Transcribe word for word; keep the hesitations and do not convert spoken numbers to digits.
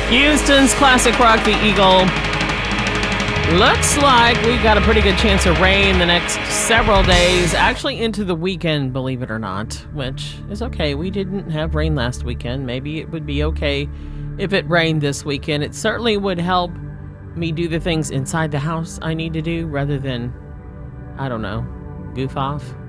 Houston's classic rock, the Eagle. Looks like we got a pretty good chance of rain the next several days, actually into the weekend, believe it or not, which is okay. We didn't have rain last weekend. Maybe it would be okay if it rained this weekend. It certainly would help me do the things inside the house I need to do rather than, I don't know, goof off.